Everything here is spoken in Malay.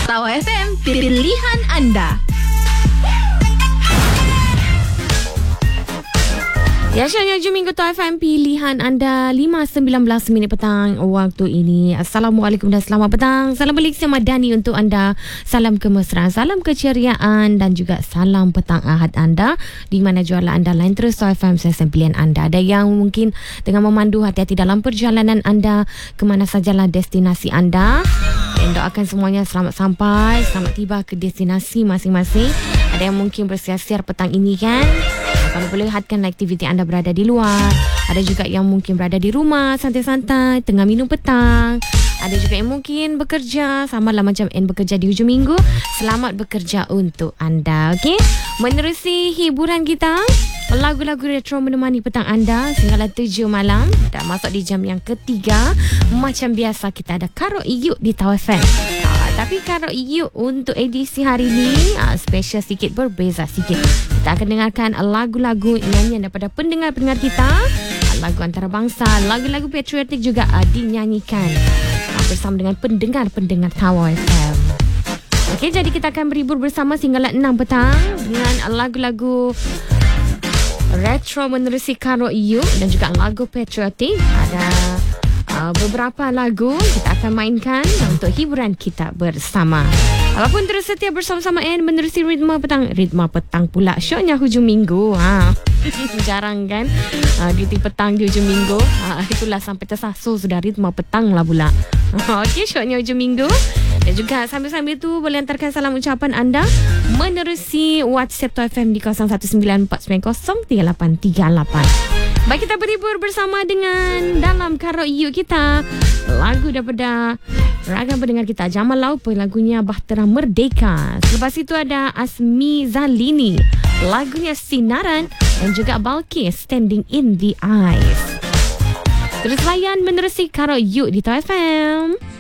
Tawa FM, pilihan anda. Ya, Syahnya Minggu Tawa FM, pilihan anda 5.19 minit petang waktu ini. Assalamualaikum dan selamat petang. Salam Malaysia Madani untuk anda. Salam kemesraan, salam keceriaan dan juga salam petang Ahad anda. Di mana jualan anda lain terus Tawa FM, saya pilihan anda. Ada yang mungkin tengah memandu, hati-hati dalam perjalanan anda ke mana sajalah destinasi anda. Dan doakan semuanya selamat sampai, selamat tiba ke destinasi masing-masing. Ada yang mungkin bersiar-siar petang ini kan. Kalau boleh lihatkan aktiviti anda berada di luar. Ada juga yang mungkin berada di rumah santai-santai tengah minum petang. Ada juga yang mungkin bekerja, sama lah macam N bekerja di hujung minggu. Selamat bekerja untuk anda, okey? Menerusi hiburan kita, lagu-lagu retro menemani petang anda sehinggalah 7 malam. Dah masuk di jam yang ketiga. Macam biasa kita ada Karo Iyuk di Tawa FM. Tapi Karo Iyuk untuk edisi hari ini special sikit, berbeza sikit. Kita akan dengarkan lagu-lagu nyanyian daripada pendengar-pendengar kita. Lagu antarabangsa, lagu-lagu patriotik juga dinyanyikan bersama dengan pendengar-pendengar Tawa FM. Okey, jadi kita akan berhibur bersama sehinggalah 6 petang dengan lagu-lagu retro menerusi Karo Iyuk dan juga lagu patriotik. Ada beberapa lagu kita akan mainkan untuk hiburan kita bersama. Apapun terus setia bersama-sama menerusi Ritma Petang pula. Syoknya hujung minggu. Jarang kan duty petang di hujung minggu. Itulah sampai tersasul sudah Ritma Petang lah pula. Okey, syoknya hujung minggu. Dan juga sambil-sambil tu boleh hantarkan salam ucapan anda menerusi WhatsApp Tawa FM di 0194903838. Baik, kita berhibur bersama dengan dalam Karo Iyuk kita. Lagu daripada ragam pendengar kita, Jamal Laupa, lagunya Bahtera Merdeka. Selepas itu ada Asmi Zalini, lagunya Sinaran, dan juga Balkis, Standing in the Eyes. Terus layan menerusi Karo Iyuk di Tawa FM.